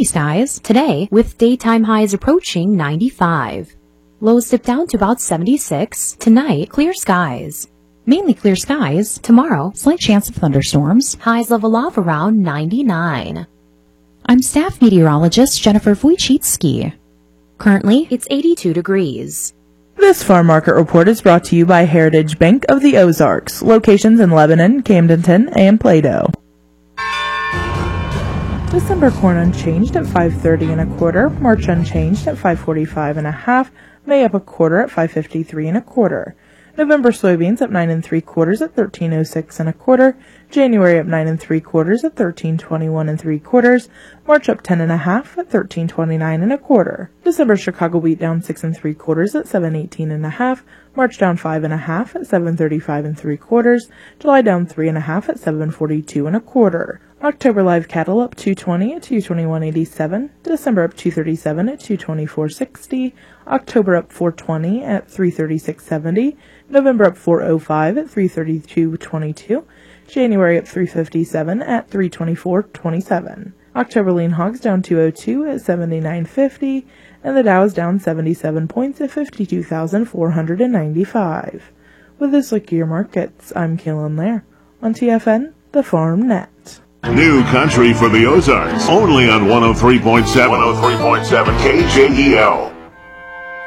Sunny skies today with daytime highs approaching 95. Lows dip down to about 76. Tonight, clear skies. Mainly clear skies. Tomorrow, slight chance of thunderstorms. Highs level off around 99. I'm staff meteorologist Jennifer Wojcicki. Currently, it's 82 degrees. This farm market report is brought to you by Heritage Bank of the Ozarks. Locations in Lebanon, Camdenton, and Plato. December corn unchanged at $5.30 1/4. March unchanged at $5.45 1/2. May up 1/4 at $5.53 1/4. November soybeans up 9 3/4 at $13.06 1/4. January up 9 3/4 at $13.21 3/4. March up 10 1/2 at $13.29 1/4. December Chicago wheat down 6 3/4 at $7.18 1/2. March down 5 1/2 at $7.35 3/4. July down 3 1/2 at $7.42 1/4. October live cattle up 220 at 221.87. December up 237 at 224.60. October up 420 at 336.70. November up 405 at 332.22. January up 357 at 324.27. October lean hogs down 202 at 79.50, and the Dow is down 77 points at 52,495. With this look at your markets, I'm Kaylin Lair on TFN, the Farm Net. New country for the Ozarks, only on 103.7 KJEL.